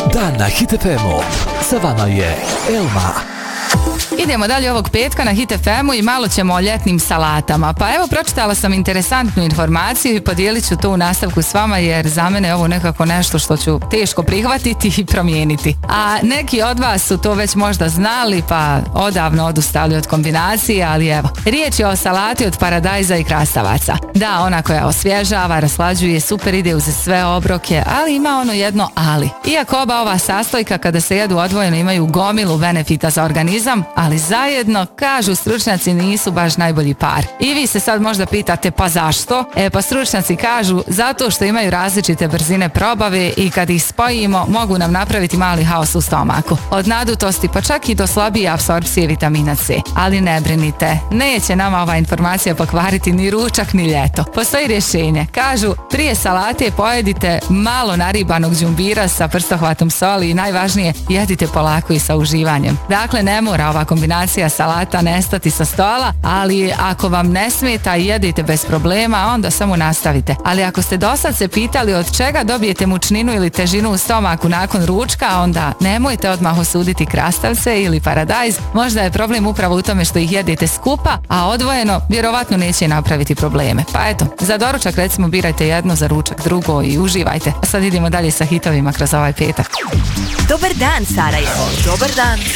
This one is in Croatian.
Dan na Hit FM-u. Sa vama je Elma. Idemo dalje ovog petka na Hit FM-u i malo ćemo o ljetnim salatama. Pa evo, pročitala sam interesantnu informaciju i podijelit ću to u nastavku s vama, jer za mene je ovo nekako nešto što ću teško prihvatiti i promijeniti. A neki od vas su to već možda znali pa odavno odustali od kombinacije, ali evo, riječ je o salati od paradajza i krastavaca. Da, ona koja osvježava, raslađuje, super ide uz sve obroke, ali ima ono jedno ali. Iako oba ova sastojka kada se jedu odvojeno imaju gomilu benefita za organizam, ali zajedno, kažu stručnjaci, nisu baš najbolji par. I vi se sad možda pitate pa zašto? Pa stručnjaci kažu zato što imaju različite brzine probave i kad ih spojimo mogu nam napraviti mali haos u stomaku. Od nadutosti pa čak i do slabije apsorpcije vitamina C. Ali ne brinite, neće nama ova informacija pokvariti ni ručak ni ljeto. Postoji rješenje. Kažu, prije salate pojedite malo naribanog đumbira sa prstohvatom soli i najvažnije, jedite polako i sa uživanjem. Dakle, ne mora ova kombinacija salata nestati sa stola, ali ako vam ne smeta i jedite bez problema, onda samo nastavite. Ali ako ste dosad se pitali od čega dobijete mučninu ili težinu u stomaku nakon ručka, onda nemojte odmah osuditi krastavce ili paradajz. Možda je problem upravo u tome što ih jedete skupa, a odvojeno vjerovatno neće napraviti probleme. Pa eto, za doručak recimo birajte jedno, za ručak drugo i uživajte. A sad idemo dalje sa hitovima kroz ovaj petak. Dobar dan, Sarajevo. Dobar dan,